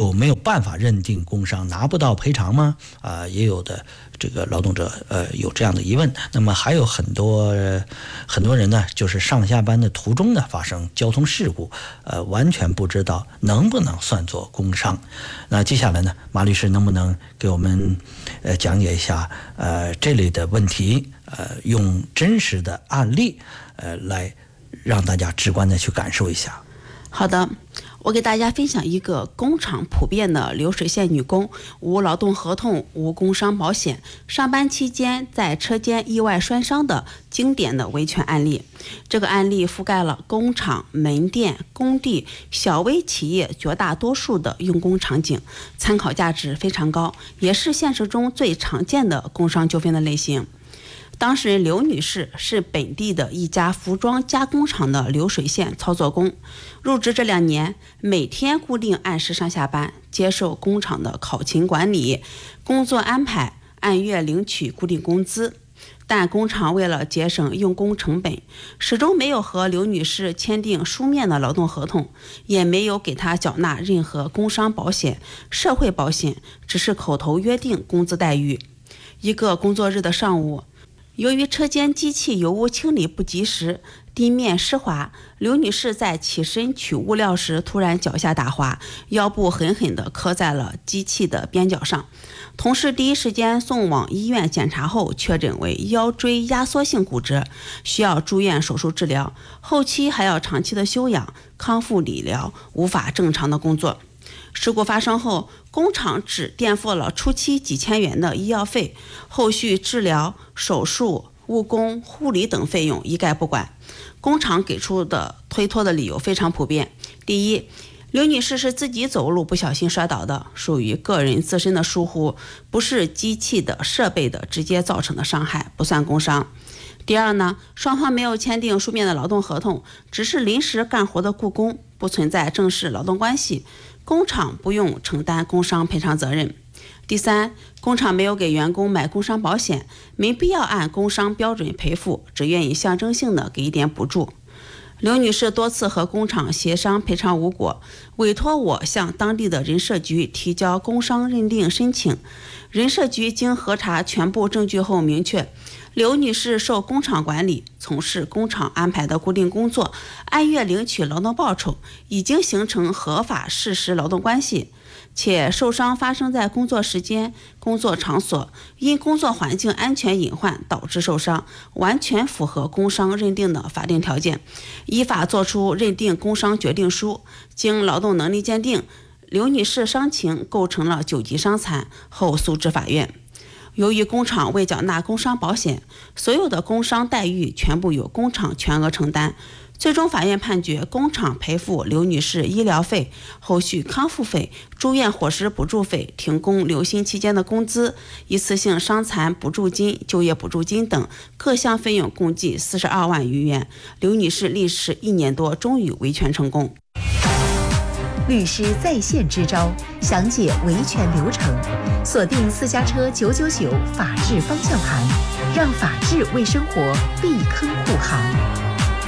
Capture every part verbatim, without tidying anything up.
就没有办法认定工伤，拿不到赔偿吗？啊、呃，也有的这个劳动者呃有这样的疑问。那么还有很多、呃、很多人呢，就是上下班的途中呢发生交通事故，呃，完全不知道能不能算作工伤。那接下来呢，马律师能不能给我们呃讲解一下呃这类的问题？呃，用真实的案例呃来让大家直观的去感受一下。 好的，我给大家分享一个工厂普遍的流水线女工无劳动合同、无工伤保险，上班期间在车间意外摔伤的经典的维权案例。这个案例覆盖了工厂、门店、工地、小微企业绝大多数的用工场景，参考价值非常高，也是现实中最常见的工伤纠纷的类型。当事人刘女士是本地的一家服装加工厂的流水线操作工，入职这两年，每天固定按时上下班，接受工厂的考勤管理，工作安排，按月领取固定工资。但工厂为了节省用工成本，始终没有和刘女士签订书面的劳动合同，也没有给她缴纳任何工伤保险、社会保险，只是口头约定工资待遇。一个工作日的上午，由于车间机器油污清理不及时，地面湿滑，刘女士在起身取物料时突然脚下打滑，腰部狠狠地磕在了机器的边角上。同事第一时间送往医院检查后，确诊为腰椎压缩性骨折，需要住院手术治疗，后期还要长期的休养、康复理疗，无法正常的工作。事故发生后，工厂只垫付了初期几千元的医药费，后续治疗、手术、误工、护理等费用一概不管。工厂给出的推脱的理由非常普遍。第一，刘女士是自己走路不小心摔倒的，属于个人自身的疏忽，不是机器的设备的直接造成的伤害，不算工伤。第二呢，双方没有签订书面的劳动合同，只是临时干活的雇工，不存在正式劳动关系，工厂不用承担工伤赔偿责任。第三，工厂没有给员工买工伤保险，没必要按工伤标准赔付，只愿意象征性的给一点补助。刘女士多次和工厂协商赔偿无果，委托我向当地的人社局提交工伤认定申请。人社局经核查全部证据后明确，刘女士受工厂管理，从事工厂安排的固定工作，按月领取劳动报酬，已经形成合法事实劳动关系，且受伤发生在工作时间、工作场所，因工作环境安全隐患导致受伤，完全符合工伤认定的法定条件，依法作出认定工伤决定书。经劳动能力鉴定，刘女士伤情构成了九级伤残，后诉至法院。由于工厂未缴纳工伤保险，所有的工伤待遇全部由工厂全额承担。最终法院判决工厂赔付刘女士医疗费、后续康复费、住院伙食补助费、停工留薪期间的工资、一次性伤残补助金、就业补助金等各项费用共计四十二万余元。刘女士历时一年多，终于维权成功。 律师在线支招，详解维权流程，锁定私家车九九九法治方向盘，让法治为生活避坑护航。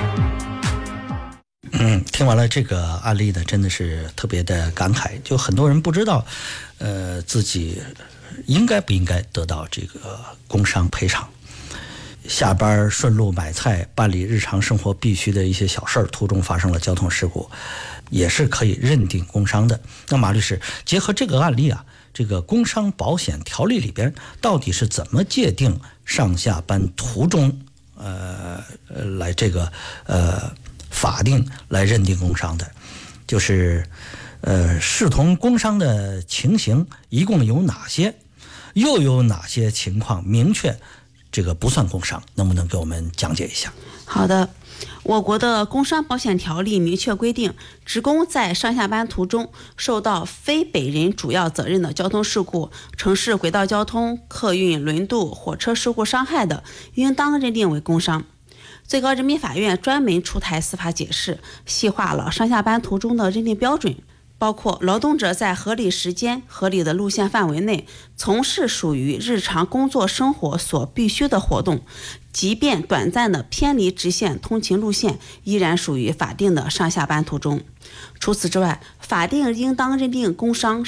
嗯，听完了这个案例呢，真的是特别的感慨。就很多人不知道，呃，自己应该不应该得到这个工伤赔偿。下班顺路买菜、办理日常生活必须的一些小事儿，途中发生了交通事故，也是可以认定工伤的。那马律师结合这个案例啊，这个工伤保险条例里边到底是怎么界定上下班途中，呃，来这个呃。法定来认定工伤的，就是呃视同工伤的情形一共有哪些，又有哪些情况明确这个不算工伤，能不能给我们讲解一下？ 好的，我国的工伤保险条例明确规定，职工在上下班途中受到非本人主要责任的交通事故、城市轨道交通、客运、轮渡、火车事故伤害的，应当认定为工伤。最高人民法院专门出台司法解释，细化了上下班途中的认定标准，包括劳动者在合理时间、合理的路线范围内从事属于日常工作生活所必须的活动，即便短暂的偏离直线通勤路线，依然属于法定的上下班途中。除此之外，法定应当认定工伤